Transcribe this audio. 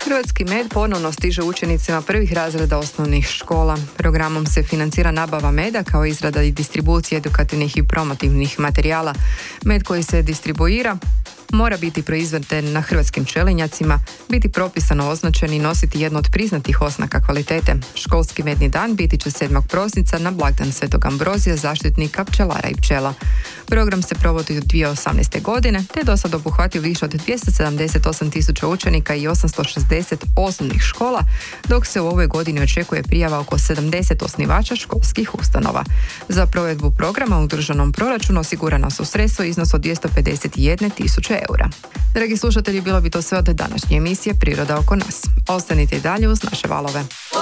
Hrvatski med ponovno stiže učenicima prvih razreda osnovnih škola. Programom se financira nabava meda kao izrada i distribucija edukativnih i promotivnih materijala. Med koji se distribuira mora biti proizveden na hrvatskim pčelinjacima, biti propisano označen i nositi jedno od priznatih oznaka kvalitete. Školski medni dan biti će 7. prosinca na blagdan Svetog Ambrozija, zaštitnika pčelara i pčela. Program se provodi od 2018. godine, te do sad obuhvatio više od 278.000 učenika i 860 osnovnih škola, dok se u ovoj godini očekuje prijava oko 70 osnivača školskih ustanova. Za provedbu programa u državnom proračunu osigurana su sredstva u iznosu od 251.000 eura. Dragi slušatelji, bilo bi to sve od današnje emisije Priroda oko nas. Ostanite i dalje uz naše valove.